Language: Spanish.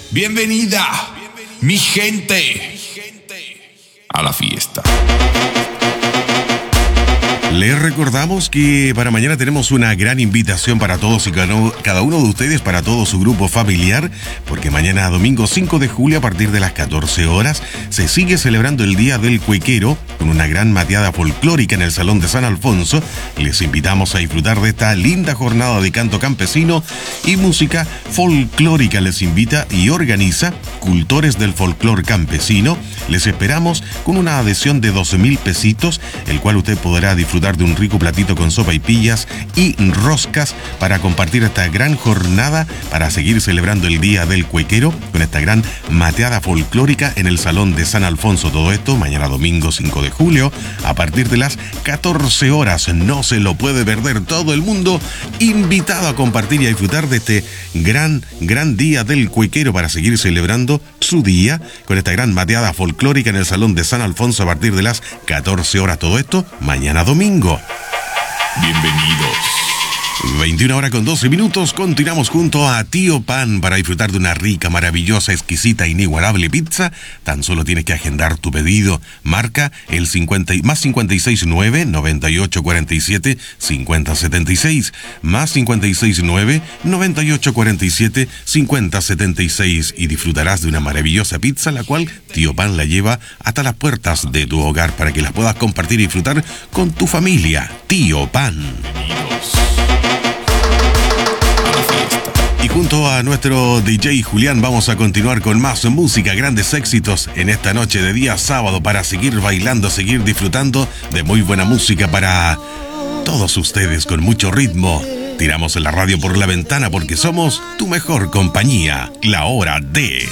Bienvenida, mi gente, a la fiesta. Les recordamos que para mañana tenemos una gran invitación para todos y cada uno de ustedes, para todo su grupo familiar, porque mañana domingo 5 de julio a partir de las 14 horas se sigue celebrando el Día del Cuequero con una gran mateada folclórica en el Salón de San Alfonso. Les invitamos a disfrutar de esta linda jornada de canto campesino y música folclórica. Les invita y organiza Cultores del Folclor Campesino. Les esperamos con una adhesión de 12,000 pesitos, el cual usted podrá disfrutar de un rico platito con sopaipillas y roscas para compartir esta gran jornada para seguir celebrando el Día del Cuequero con esta gran mateada folclórica en el Salón de San Alfonso. Todo esto mañana domingo 5 de julio a partir de las 14 horas. No se lo puede perder, todo el mundo invitado a compartir y a disfrutar de este gran Día del Cuequero para seguir celebrando su día con esta gran mateada folclórica en el Salón de San Alfonso a partir de las 14 horas. Todo esto mañana domingo. Bienvenidos. 21:12. Continuamos junto a Tío Pan para disfrutar de una rica, maravillosa, exquisita, inigualable pizza. Tan solo tienes que agendar tu pedido. Marca el más 569 9847 5076 más 569 9847 5076 y disfrutarás de una maravillosa pizza, la cual Tío Pan la lleva hasta las puertas de tu hogar para que las puedas compartir y disfrutar con tu familia. Tío Pan. Bienvenidos. Y junto a nuestro DJ Julián vamos a continuar con más música, grandes éxitos en esta noche de día sábado para seguir bailando, seguir disfrutando de muy buena música para todos ustedes con mucho ritmo. Tiramos la radio por la ventana porque somos tu mejor compañía. La hora de...